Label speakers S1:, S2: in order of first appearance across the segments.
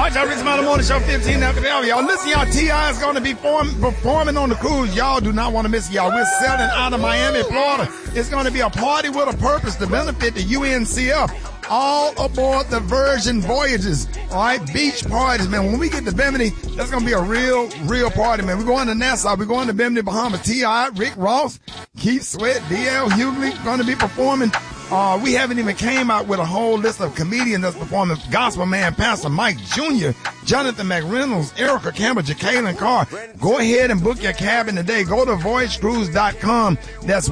S1: right, y'all. Rich Mountain Morning Show 15 after the hour. Y'all listen, y'all. T.I. is going to be performing on the cruise. Y'all do not want to miss it, y'all. We're sailing out of Miami, Florida. It's going to be a party with a purpose to benefit the UNCF. All aboard the Virgin Voyages. All right, beach parties, man. When we get to Bimini, that's going to be a real party, man. We're going to Nassau. We're going to Bimini, Bahamas. T.I., Rick Ross, Keith Sweat, D.L. Hughley going to be performing. We haven't even came out with a whole list of comedians that's performing. Gospel man, Pastor Mike Jr., Jonathan McReynolds, Erica Campbell, Jacqueline Carr. Go ahead and book your cabin today. Go to VoyageCruise.com. That's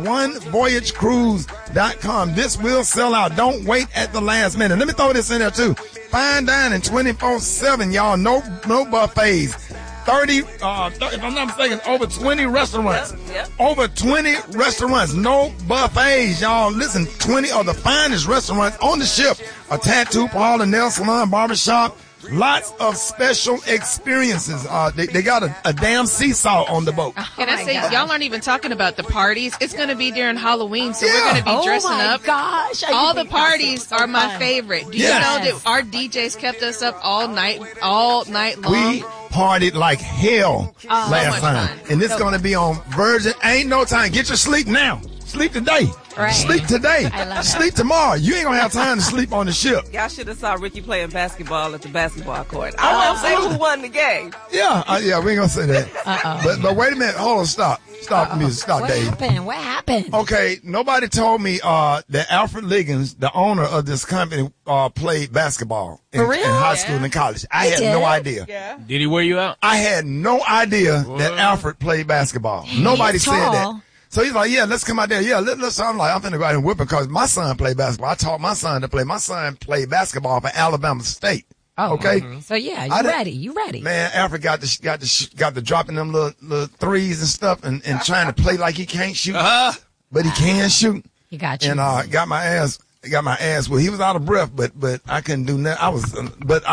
S1: OneVoyageCruise.com. This will sell out. Don't wait at the last minute. Let me throw this in there too. Fine dining 24/7, y'all. No buffets. 30, if I'm not mistaken, over 20 restaurants.
S2: Yep.
S1: Over 20 restaurants. No buffets, y'all. Listen, 20 of the finest restaurants on the ship. A tattoo parlor, nail salon, barbershop. Lots of special experiences. They got a damn seesaw on the boat.
S3: Can I say, y'all aren't even talking about the parties. It's going to be during Halloween, so we're going to be dressing up.
S4: Gosh.
S3: All the parties are my favorite. Do you know that our DJs kept us up all night long?
S1: We partied like hell last time.
S3: Fun.
S1: And this is going to be on Virgin. Ain't no time. Get your sleep now. Sleep today.
S4: Right.
S1: Sleep today. Sleep tomorrow. You ain't going to have time to sleep on the ship.
S2: Y'all should have saw Ricky playing basketball at the basketball court. I won't say who won the game.
S1: Yeah, we ain't going to say that. But wait a minute. Hold on. Stop. Stop the music. Stop, Dave.
S4: What happened?
S1: Okay, nobody told me that Alfred Liggins, the owner of this company, played basketball in high school and college. I had no idea.
S2: Yeah.
S5: Did he wear you out?
S1: I had no idea that Alfred played basketball. Nobody said that. So he's like, yeah, let's come out there. Yeah, let's. I'm like, I'm finna go out and whip it because my son played basketball. I taught my son to play. My son played basketball for Alabama State.
S4: Oh,
S1: okay.
S4: So yeah, you ready?
S1: Man, Alfred got the dropping them little threes and stuff and trying to play like he can't shoot, but he can shoot.
S4: He got you.
S1: And got my ass. Well, he was out of breath, but I couldn't do nothing.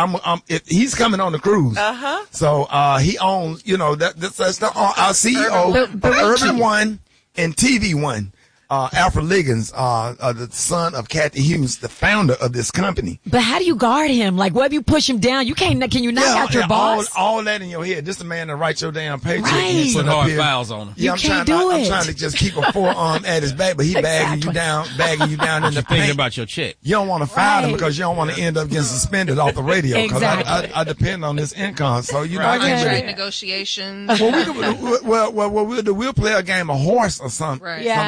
S1: He's coming on the cruise. So he owns, that's our CEO of Urban One and TV One. Alfred Liggins, the son of Kathy Hughes, the founder of this company.
S4: But how do you guard him? Like, what if you push him down? Can you knock out your boss?
S1: All that in your head. Just a man that writes your damn paycheck.
S4: Right.
S5: Put hard files on him.
S1: Yeah, I'm trying to just keep a forearm at his back, but he bagging you down in the
S5: Thinking
S1: paint.
S5: about your check.
S1: You don't want to fire him because you don't want to end up getting suspended off the radio.
S4: Exactly.
S1: I depend on this income, so I can't
S3: Trade
S1: really.
S3: negotiations.
S1: We'll do. We'll play a game of horse or something.
S3: Right.
S4: Yeah.